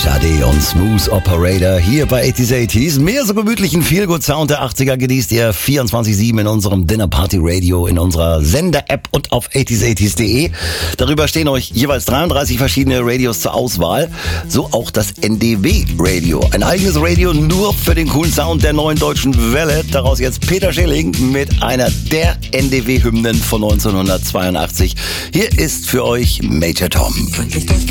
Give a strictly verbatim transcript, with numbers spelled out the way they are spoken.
Sade und Smooth Operator hier bei achtziger achtziger. Mehr so gemütlichen Feelgood-Sound der achtziger genießt ihr vierundzwanzig sieben in unserem Dinner Party Radio, in unserer Sender-App und auf achtziger achtziger punkt de. Darüber stehen euch jeweils dreiunddreißig verschiedene Radios zur Auswahl. So auch das N D W-Radio. Ein eigenes Radio nur für den coolen Sound der neuen deutschen Welle. Daraus jetzt Peter Schilling mit einer der N D W-Hymnen von neunzehnhundertzweiundachtzig. Hier ist für euch Major Tom.